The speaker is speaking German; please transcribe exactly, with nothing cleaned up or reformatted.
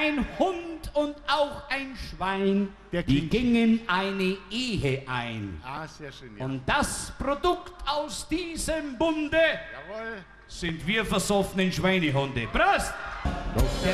ein Hund und auch ein Schwein, Der die klingt- gingen eine Ehe ein. Ah, sehr schön, ja. Und das Produkt aus diesem Bunde Jawohl. sind wir versoffenen Schweinehunde. Prost! Doch der